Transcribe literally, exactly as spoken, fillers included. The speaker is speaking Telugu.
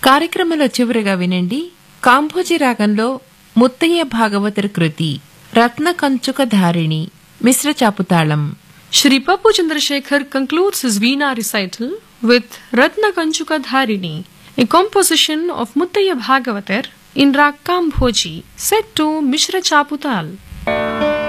కార్యక్రమంలో చివరిగా వినండి కాంభోజి రాగంలో ముత్తయ్య భాగవతర్ కృతి రత్న కంచుక ధారిణి మిశ్ర చాపుతాళం. Shri Papu Chandrasekhar concludes his Veena recital with Ratna Kanchuka Dharini, a composition of Muttaya Bhagavatar in Rag Kambhoji, set to Mishra Chaputal.